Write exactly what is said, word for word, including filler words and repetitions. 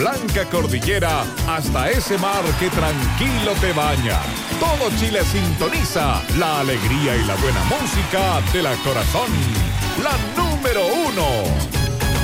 Blanca Cordillera hasta ese mar que tranquilo te baña. Todo Chile sintoniza la alegría y la buena música de la Corazón. La número uno.